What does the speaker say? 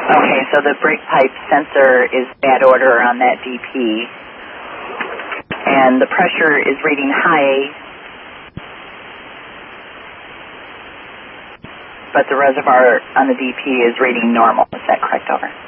Okay, so the brake pipe sensor is bad order on that DP, and the pressure is reading high, but the reservoir on the DP is reading normal. Is that correct, over?